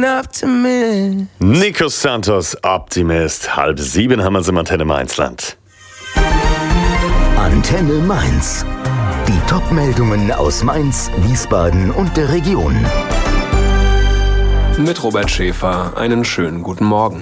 optimist. Nico Santos, Optimist. 6:30 haben wir es im Antenne Mainzland. Antenne Mainz. Die Top-Meldungen aus Mainz, Wiesbaden und der Region. Mit Robert Schäfer, einen schönen guten Morgen.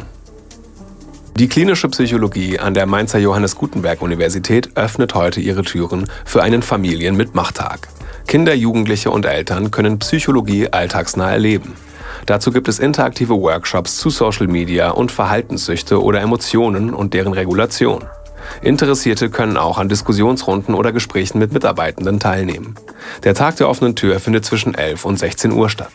Die klinische Psychologie an der Mainzer Johannes Gutenberg Universität öffnet heute ihre Türen für einen Familien-Mitmachtag. Kinder, Jugendliche und Eltern können Psychologie alltagsnah erleben. Dazu gibt es interaktive Workshops zu Social Media und Verhaltenssüchte oder Emotionen und deren Regulation. Interessierte können auch an Diskussionsrunden oder Gesprächen mit Mitarbeitenden teilnehmen. Der Tag der offenen Tür findet zwischen 11 und 16 Uhr statt.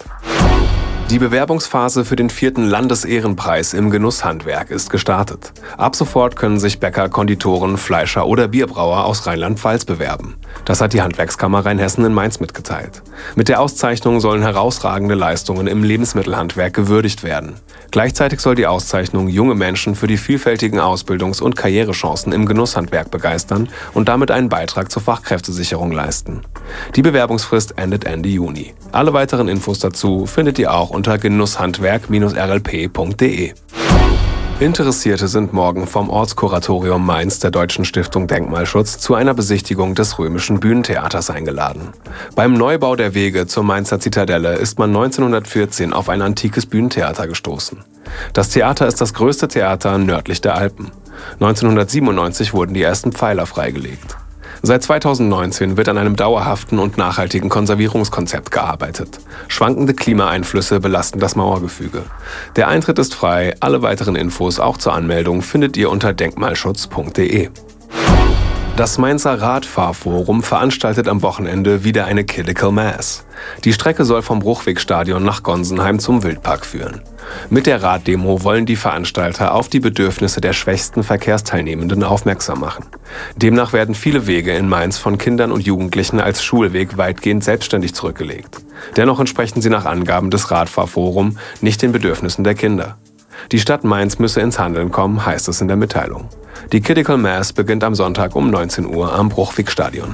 Die Bewerbungsphase für den 4. Landesehrenpreis im Genusshandwerk ist gestartet. Ab sofort können sich Bäcker, Konditoren, Fleischer oder Bierbrauer aus Rheinland-Pfalz bewerben. Das hat die Handwerkskammer Rheinhessen in Mainz mitgeteilt. Mit der Auszeichnung sollen herausragende Leistungen im Lebensmittelhandwerk gewürdigt werden. Gleichzeitig soll die Auszeichnung junge Menschen für die vielfältigen Ausbildungs- und Karrierechancen im Genusshandwerk begeistern und damit einen Beitrag zur Fachkräftesicherung leisten. Die Bewerbungsfrist endet Ende Juni. Alle weiteren Infos dazu findet ihr auch unter genusshandwerk-rlp.de. Interessierte sind morgen vom Ortskuratorium Mainz der Deutschen Stiftung Denkmalschutz zu einer Besichtigung des Römischen Bühnentheaters eingeladen. Beim Neubau der Wege zur Mainzer Zitadelle ist man 1914 auf ein antikes Bühnentheater gestoßen. Das Theater ist das größte Theater nördlich der Alpen. 1997 wurden die ersten Pfeiler freigelegt. Seit 2019 wird an einem dauerhaften und nachhaltigen Konservierungskonzept gearbeitet. Schwankende Klimaeinflüsse belasten das Mauergefüge. Der Eintritt ist frei, alle weiteren Infos auch zur Anmeldung findet ihr unter denkmalschutz.de. Das Mainzer Radfahrforum veranstaltet am Wochenende wieder eine Critical Mass. Die Strecke soll vom Bruchwegstadion nach Gonsenheim zum Wildpark führen. Mit der Raddemo wollen die Veranstalter auf die Bedürfnisse der schwächsten Verkehrsteilnehmenden aufmerksam machen. Demnach werden viele Wege in Mainz von Kindern und Jugendlichen als Schulweg weitgehend selbstständig zurückgelegt. Dennoch entsprechen sie nach Angaben des Radfahrforum nicht den Bedürfnissen der Kinder. Die Stadt Mainz müsse ins Handeln kommen, heißt es in der Mitteilung. Die Critical Mass beginnt am Sonntag um 19 Uhr am Bruchwegstadion.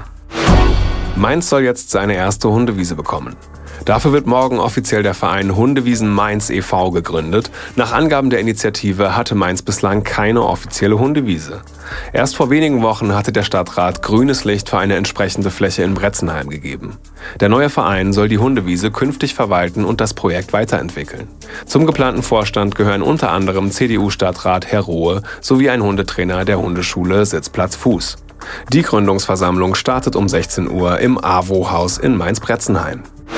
Mainz soll jetzt seine erste Hundewiese bekommen. Dafür wird morgen offiziell der Verein Hundewiesen Mainz e.V. gegründet. Nach Angaben der Initiative hatte Mainz bislang keine offizielle Hundewiese. Erst vor wenigen Wochen hatte der Stadtrat grünes Licht für eine entsprechende Fläche in Bretzenheim gegeben. Der neue Verein soll die Hundewiese künftig verwalten und das Projekt weiterentwickeln. Zum geplanten Vorstand gehören unter anderem CDU-Stadtrat Herr Rohe sowie ein Hundetrainer der Hundeschule Sitzplatz Fuß. Die Gründungsversammlung startet um 16 Uhr im AWO-Haus in Mainz-Bretzenheim.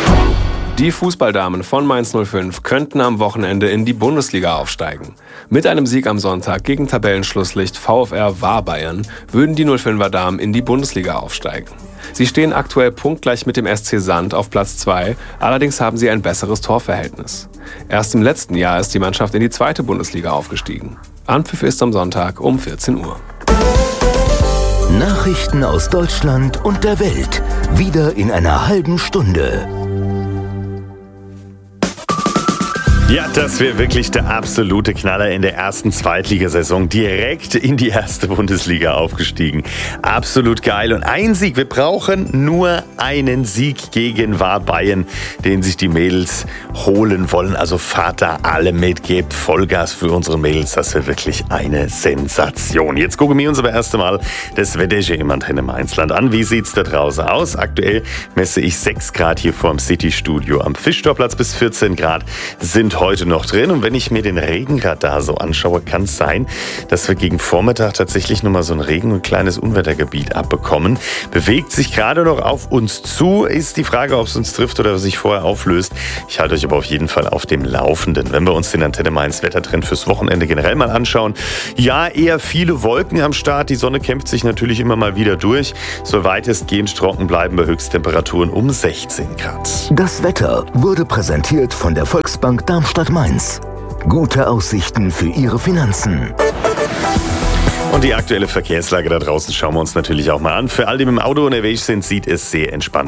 Die Fußballdamen von Mainz 05 könnten am Wochenende in die Bundesliga aufsteigen. Mit einem Sieg am Sonntag gegen Tabellenschlusslicht VfR Warbayern würden die 05er Damen in die Bundesliga aufsteigen. Sie stehen aktuell punktgleich mit dem SC Sand auf Platz 2, allerdings haben sie ein besseres Torverhältnis. Erst im letzten Jahr ist die Mannschaft in die 2. Bundesliga aufgestiegen. Anpfiff ist am Sonntag um 14 Uhr. Nachrichten aus Deutschland und der Welt. Wieder in einer halben Stunde. Ja, das wäre wirklich der absolute Knaller in der ersten Zweitligasaison. Direkt in die 1. Bundesliga aufgestiegen. Absolut geil. Und ein Sieg. Wir brauchen nur einen Sieg gegen Warbayern, den sich die Mädels holen wollen. Also fahrt da alle mit, gebt Vollgas für unsere Mädels. Das wäre wirklich eine Sensation. Jetzt gucken wir uns aber erst einmal das Wetter im Antenne Mainzland an. Wie sieht's da draußen aus? Aktuell messe ich 6 Grad hier vorm City-Studio am Fischtorplatz bis 14 Grad sind heute noch drin. Und wenn ich mir den Regenradar so anschaue, kann es sein, dass wir gegen Vormittag tatsächlich nochmal so ein Regen- und kleines Unwettergebiet abbekommen. Bewegt sich gerade noch auf uns zu. Ist die Frage, ob es uns trifft oder sich vorher auflöst. Ich halte euch aber auf jeden Fall auf dem Laufenden. Wenn wir uns den Antenne Mainz Wettertrend fürs Wochenende generell mal anschauen. Ja, eher viele Wolken am Start. Die Sonne kämpft sich natürlich immer mal wieder durch. Soll weitestgehend trocken bleiben bei Höchsttemperaturen um 16 Grad. Das Wetter wurde präsentiert von der Volksbank Darmstadt-Mainz. Gute Aussichten für Ihre Finanzen. Und die aktuelle Verkehrslage da draußen schauen wir uns natürlich auch mal an. Für all die im Auto unterwegs sind, sieht es sehr entspannt